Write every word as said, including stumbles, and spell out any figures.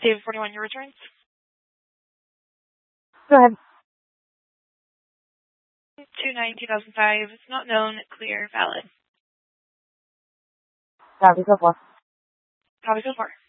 David forty-one, your returns? Go ahead. two nine two thousand five. It's not known, clear, valid. Copy so far. Copy so far.